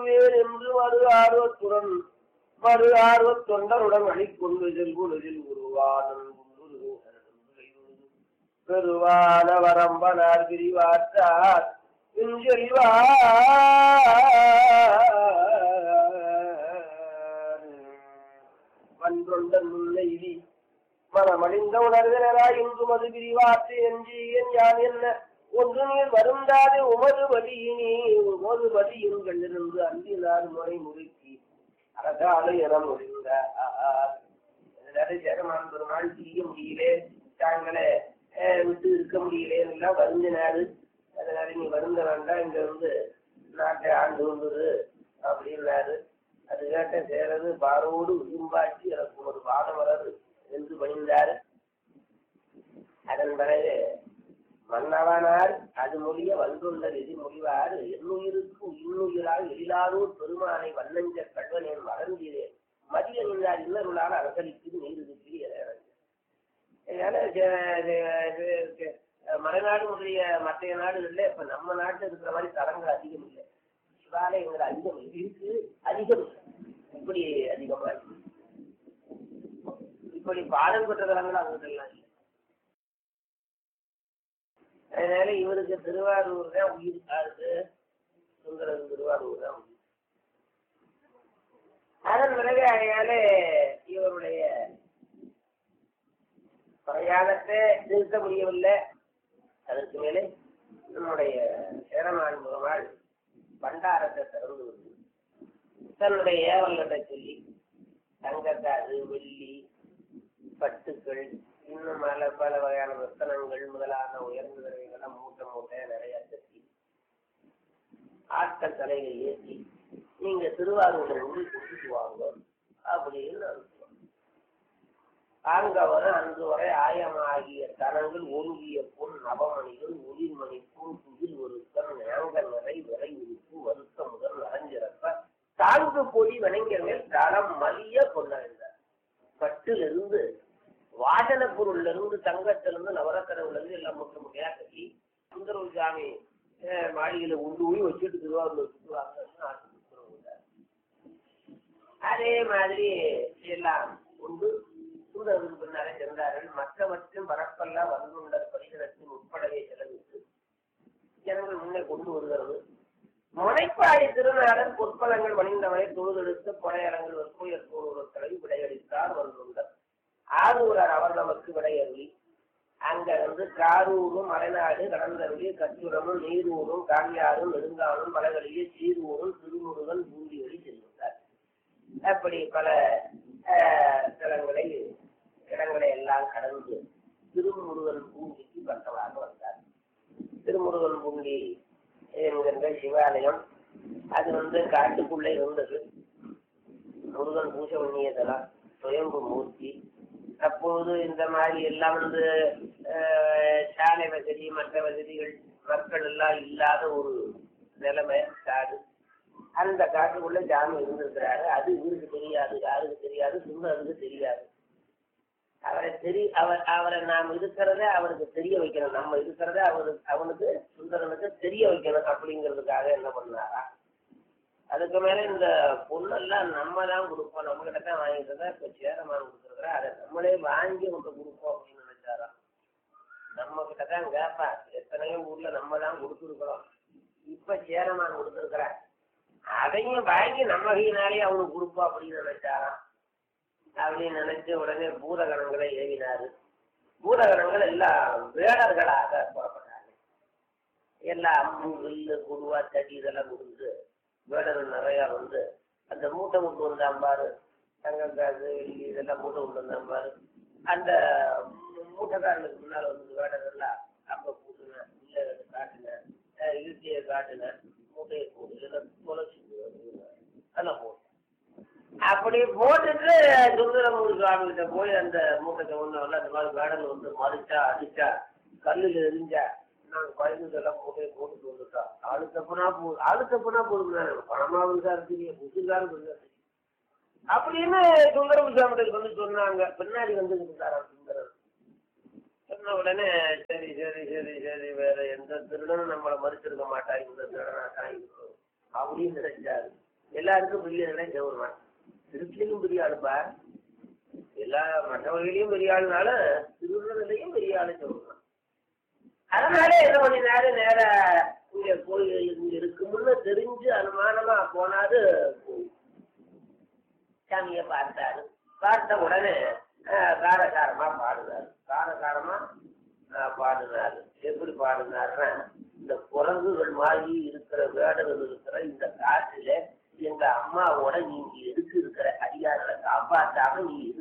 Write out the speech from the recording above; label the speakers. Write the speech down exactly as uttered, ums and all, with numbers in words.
Speaker 1: வருவேன் என்று மறு ஆர்வத்துடன் மறு ஆர்வத் தொண்டருடன் அணிக்கொண்டு செல்குலதில் உருவானன் பெருவான வரம்பனார் பிரிவாற்றார் செல்வா வன்றொண்டன் முல்லைவி மனமணிந்த உணர்வினராய் இன்றும் அது பிரிவாற்று என்று என் யான் என்ன ஒன்று நீர் வருந்தாது உமது வழியினே உமது வழியும் கண்டிருந்து அந்தினார் முறை முறுக்கி அரசாலை என முடிந்தார் ஜெகமான் பெருமாள் செய்ய முடியலே தாங்களே விட்டு இருக்க முடியலே எல்லாம் வருந்தினாரு. அதனால நீ வருந்த வேண்டாம், இங்க வந்து நாட்டை ஆண்டு கொண்டுரு அப்படின்னாரு. அது கேட்ட சேரது பாரோடு விரும்பாட்சி எனக்கு ஒரு பாடம் வராது என்று பணிந்தார். அதன் பிறகு மன்னவனார் அது மொழிய வந்துள்ள விதி மொழிவார் என்னுயிருக்கு இன்னுயிரால் எழிலாரூர் பெருமானை வண்ணஞ்ச கல்வனேன் வளர்ந்தேன் மதிய நின்றார் இன்னருளால் அரசளிக்கு நீருக்கு மலைநாடு முதலிய மற்ற நாடுகள்ல இப்ப நம்ம நாட்டுல இருக்கிற மாதிரி தரங்கள் அதிகம் இல்லை. சிவாலயங்கள் அதிகம் இருக்கு, அதிகம் இப்படி அதிகமா இருக்கு. இப்படி பாடம் பெற்ற தலங்கள் அங்கெல்லாம் இல்லை. அதனால இவருக்கு திருவாரூர் தான் உயிர் காது, சுந்தரன் திருவாரூர் தான் உயிர். அதன் பிறகு அதனால இவருடைய பிரயாணத்தை நிறுத்த முடியவில்லை. அதற்கு மேலே நம்முடைய சேரமான் முகமாள் பண்டாரத்தை திறந்து வந்து தன்னுடைய ஏவல்களை சொல்லி தங்கத்தாது வெள்ளி பட்டுக்கள் இன்னும் பல பல வகையான ரத்தனங்கள் முதலான உயர்ந்த தடவைகளை மூட்டை மூட்டை நிறைய கட்டி ஆட்கள் தலைகள் ஏற்றி நீங்க திருவாரூரை உள்ள கொண்டுட்டு வாங்க அப்படின்னு அனுப்புவோம். ஆங்கவரை அன்று வரை ஆயமாகிய தனங்கள் ஒருங்கிய பொன் நவமணிகள் ஒளிர்மணி பூ துகில் ஒருத்தன் நேங்க நிறை விரை உறுப்பு வருத்த முதல் நிறைஞ்சிறப்ப தாங்கு பொடி வணங்கியவர்கள் தரம் மலிய கொண்டாடினார். பட்டிலிருந்து வாசன பொருள்ல இருந்து தங்கத்திலிருந்து நவரத்தனவுல இருந்து எல்லாம் முற்ற முறையா கட்டி சுந்தரவு சாமி மாளிகையில உண்டு போய் வச்சுட்டு திருவாரூர் வச்சுட்டு அதே மாதிரி எல்லாம் உண்டு சுந்தரவுக்கு பின்னாலே சென்றார்கள். மற்றவற்றும் பரப்பெல்லாம் வந்துள்ள பரிசனத்தின் உட்படவே செலவிட்டு ஜனங்கள் முன்னே கொண்டு வருகிறது. முனைப்பாடி திருநாளர் பொற்பலங்கள் வணிந்தவரை தொழுதெடுத்து புனையரங்கள் வெற்புயர்களை விடையளித்தார் வந்துள்ளார். ஆரூரர் அவர் நமக்கு விடையறி அங்க வந்து காரூரும் மலைநாடு கடந்தருளி கச்சுரமும் நீரூரும் காங்கியாரும் நெடுங்காலும் மலைகளிலே சீரூரும் திருமுருகன் பூண்டிகளில் செல்கின்றார். அப்படி பல தலங்களை இடங்களை எல்லாம் கடந்து திருமுருகன் பூண்டிக்கு பக்கமாக வந்தார். திருமுருகன் பூண்டி என்கின்ற சிவாலயம் அது வந்து காட்டுக்குள்ளே இருந்தது. முருகன் பூஜை பண்ணியதெல்லாம் சுயம்பு மூர்த்தி. அப்போது இந்த மாதிரி எல்லாம் வந்து சாலை வசதி மற்ற வசதிகள் மக்கள் எல்லாம் இல்லாத ஒரு நிலைமை காடு. அந்த காட்டுக்குள்ள ஜாமி இருந்திருக்கிறாரு. அது இவருக்கு தெரியாது, யாருக்கு தெரியாது, சுந்தரனுக்கு தெரியாது. அவரை தெரி அவர் அவரை நாம் இருக்கிறத அவருக்கு தெரிய வைக்கணும், நம்ம இருக்கிறத அவருக்கு அவனுக்கு சுந்தரனுக்கு தெரிய வைக்கணும் அப்படிங்கிறதுக்காக என்ன பண்ணாரா. அதுக்கு மேல இந்த பொண்ணெல்லாம் நம்ம தான் கொடுப்போம், நம்ம கிட்ட தான் வாங்கிட்டு தான் இப்ப சேரமான கொடுத்துருக்குற அதை நம்மளே வாங்கி உங்க கொடுப்போம் அப்படின்னு நினைச்சாராம். நம்ம கிட்ட தான் கேட்பா, எத்தனையோ ஊர்ல நம்ம தான் கொடுத்துருக்குறோம், இப்ப சேரமான கொடுத்துருக்குற அதையும் வாங்கி நம்ம கையினாலே அவனுக்கு கொடுப்போம் அப்படின்னு நினைச்சாராம். அப்படின்னு நினைச்சு உடனே பூதகணங்களை ஏவினாரு. பூதகணங்கள் எல்லாம் வேடர்களாக புறப்பட்டாங்க. எல்லாம் அம்மு வில்லு குருவா தடி இதெல்லாம் கொடுத்து வேடர்கள் நிறையா வந்து அந்த மூட்டை விட்டு வந்தாம்பாரு, தங்கக்காசு வெள்ளி இதெல்லாம் மூட்டை விட்டு வந்தாம்பாரு. அந்த மூட்டைக்காரனுக்கு முன்னால் வந்து வேடர்கள்லாம் அப்ப கூட்டுனேன், இல்லை காட்டுனேன், இழுத்தியை காட்டுனேன், மூட்டையை போட்டு இதெல்லாம் தொலைச்சி அதெல்லாம் போட்டேன். அப்படி போட்டுட்டு சுந்தரமூர் சுவாமி கிட்ட போய் அந்த மூட்டை ஒன்றும் அந்த மாதிரி வேடல் வந்து மறிச்சா அடிச்சா கல்லில் எரிஞ்சா நாங்கள் குழந்தைதெல்லாம் மூட்டையை போட்டுட்டு வந்துட்டோம். ஆளு தப்புனா போ ஆளு தப்புனா போடுங்க, பணமாவுக்கா இருக்கீங்க, புதுக்காரும் தெரியும் அப்படின்னு சுந்தரம் சுவாமிகிட்ட வந்து சொன்னாங்க. பின்னாடி வந்து இருந்தாராம் சுந்தரம். சொன்ன உடனே சரி சரி சரி சரி வேற எந்த திருடனும் நம்மளை மறுத்திருக்க மாட்டா, இந்த திருடனா தான் இருக்கும் அப்படின்னு நினைச்சாரு. எல்லாருக்கும் பெரிய ஆளுனா சிவருமான். திருச்சிலையும் பெரிய ஆளுப்பா, எல்லா மற்ற வகையிலையும் பெரிய ஆளுனால திருவிழாலையும் பெரிய ஆளு சிவருமான். அதனால என்ன பண்ணினாரு, நேர இங்க கோயில் இங்க இருக்குமுன்னு தெரிஞ்சு அனுமானமா போனாரு. சாமியை பார்த்தாரு. பார்த்த உடனே காரகாரமா பாடுனாரு. காரகாரமா பாடுனாரு. எப்படி பாடுனாருன்னா, இந்த குரங்குகள் மாதிரி இருக்கிற வேடர்கள் இருக்கிற இந்த காட்டில எங்க அம்மாவோட நீங்க எதுக்கு இருக்கிற அதிகாரங்களை காப்பாற்றாம நீ